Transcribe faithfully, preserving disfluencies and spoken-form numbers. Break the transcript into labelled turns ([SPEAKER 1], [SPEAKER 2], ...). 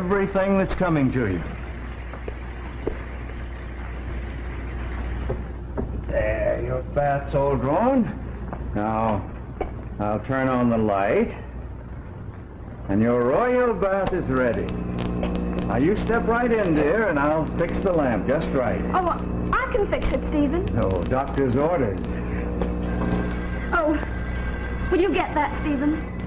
[SPEAKER 1] everything that's coming to you. There, your bath's all drawn. Now, I'll turn on the light, and your royal bath is ready. Now, you step right in, dear, and I'll fix the lamp just right.
[SPEAKER 2] Oh, I can fix it, Stephen.
[SPEAKER 1] No, doctor's orders.
[SPEAKER 2] Oh, will you get that, Stephen?